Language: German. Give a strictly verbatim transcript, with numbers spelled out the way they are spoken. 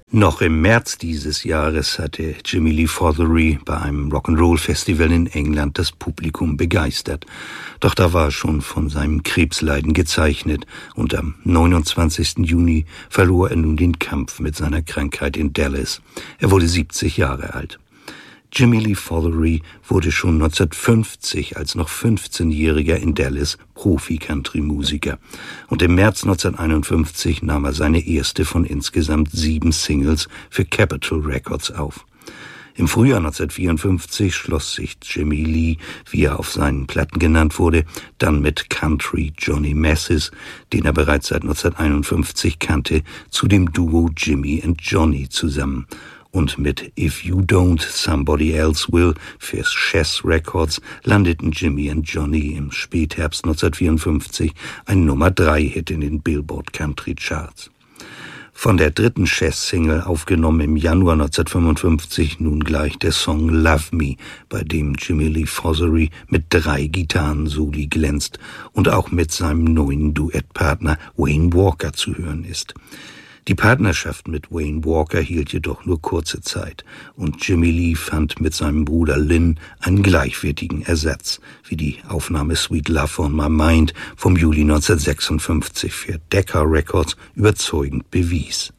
Noch im März dieses Jahres hatte Jimmy Lee Fothery bei einem Rock'n'Roll-Festival in England das Publikum begeistert. Doch da war er schon von seinem Krebsleiden gezeichnet und am neunundzwanzigsten Juni verlor er nun den Kampf mit seiner Krankheit in Dallas. Er wurde siebzig Jahre alt. Jimmy Lee Fothery wurde schon neunzehnhundertfünfzig als noch fünfzehnjähriger in Dallas Profi-Country-Musiker. Und im März neunzehnhunderteinundfünfzig nahm er seine erste von insgesamt sieben Singles für Capitol Records auf. Im Frühjahr neunzehnhundertvierundfünfzig schloss sich Jimmy Lee, wie er auf seinen Platten genannt wurde, dann mit Country Johnny Mathis, den er bereits seit neunzehnhunderteinundfünfzig kannte, zu dem Duo Jimmy and Johnny zusammen. Und mit If You Don't, Somebody Else Will für Chess Records landeten Jimmy and Johnny im Spätherbst neunzehnhundertvierundfünfzig ein Nummer drei Hit in den Billboard Country Charts. Von der dritten Chess-Single, aufgenommen im Januar neunzehnhundertfünfundfünfzig, nun gleich der Song Love Me, bei dem Jimmy Lee Fothery mit drei Gitarrensoli glänzt und auch mit seinem neuen Duettpartner Wayne Walker zu hören ist. Die Partnerschaft mit Wayne Walker hielt jedoch nur kurze Zeit und Jimmy Lee fand mit seinem Bruder Lynn einen gleichwertigen Ersatz, wie die Aufnahme Sweet Love on My Mind vom Juli neunzehnhundertsechsundfünfzig für Decca Records überzeugend bewies.